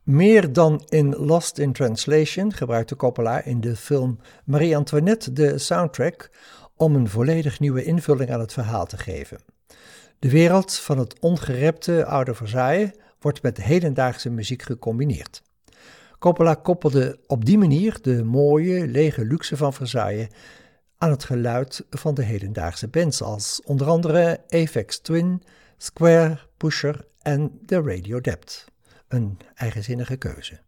Meer dan in Lost in Translation gebruikte Coppola in de film Marie-Antoinette de soundtrack om een volledig nieuwe invulling aan het verhaal te geven. De wereld van het ongerepte oude Versailles wordt met hedendaagse muziek gecombineerd. Coppola koppelde op die manier de mooie, lege luxe van Versailles aan het geluid van de hedendaagse bands als onder andere Aphex Twin, Square, Pusher en The Radio Dept. Een eigenzinnige keuze.